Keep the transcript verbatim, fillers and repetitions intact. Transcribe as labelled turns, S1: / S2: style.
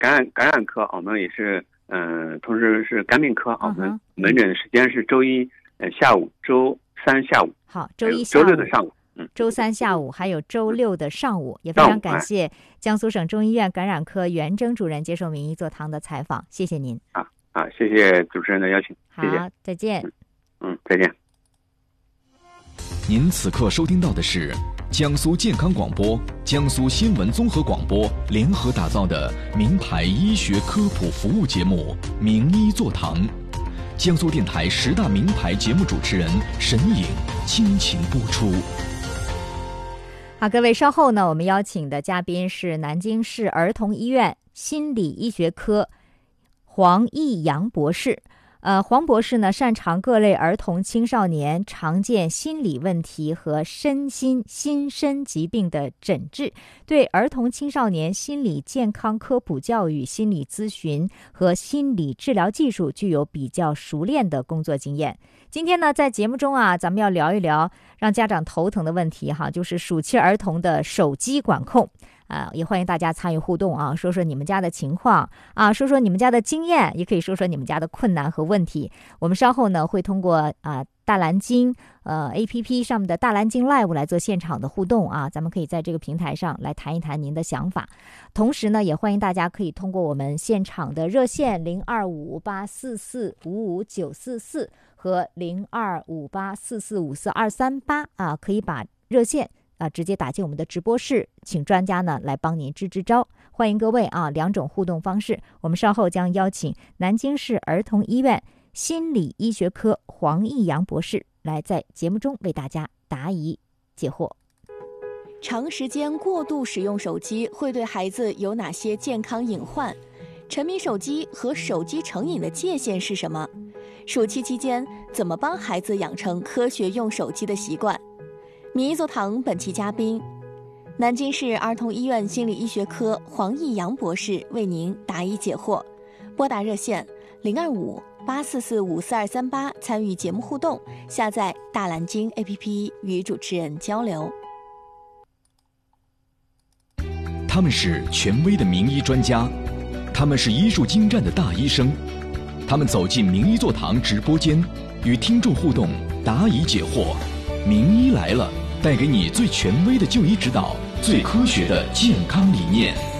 S1: 感染感染科，我们也是嗯、呃，同时是肝病科，我们门诊时间是周一呃下午，周三下午。
S2: 好，周一下午，
S1: 周六的上午。嗯，
S2: 周三下午还有周六的上午，也非常感谢江苏省中医院感染科袁征主任接受名医座堂的采访，谢谢您。
S1: 啊啊，谢谢主持人的邀请，谢谢。
S2: 好，再见。
S1: 嗯，嗯再见。
S3: 您此刻收听到的是江苏健康广播、江苏新闻综合广播联合打造的名牌医学科普服务节目《名医座堂》，江苏电台十大名牌节目主持人沈颖倾情播出。
S2: 好，各位，稍后呢，我们邀请的嘉宾是南京市儿童医院心理医学科黄义阳博士。呃，黄博士呢，擅长各类儿童青少年常见心理问题和身心心身疾病的诊治，对儿童青少年心理健康科普教育、心理咨询和心理治疗技术具有比较熟练的工作经验。今天呢，在节目中啊，咱们要聊一聊让家长头疼的问题哈，就是暑期儿童的手机管控。啊，也欢迎大家参与互动啊，说说你们家的情况啊，说说你们家的经验，也可以说说你们家的困难和问题。我们稍后呢会通过啊大蓝鲸呃 A P P 上面的大蓝鲸 Live 来做现场的互动啊，咱们可以在这个平台上来谈一谈您的想法。同时呢，也欢迎大家可以通过我们现场的热线零二五八四四五五九四四和零二五八四四五四二三八啊，可以把热线啊，直接打进我们的直播室，请专家呢来帮您支支招。欢迎各位啊，两种互动方式。我们稍后将邀请南京市儿童医院心理医学科黄义阳博士来在节目中为大家答疑解惑。
S4: 长时间过度使用手机会对孩子有哪些健康隐患？沉迷手机和手机成瘾的界限是什么？暑期期间怎么帮孩子养成科学用手机的习惯？名医座堂本期嘉宾，南京市儿童医院心理医学科黄义阳博士为您答疑解惑。拨打热线零二五八四四五四二三八参与节目互动，下载大蓝鲸 A P P 与主持人交流。
S3: 他们是权威的名医专家，他们是医术精湛的大医生，他们走进名医座堂直播间，与听众互动，答疑解惑。名医来了，带给你最权威的就医指导，最科学的健康理念。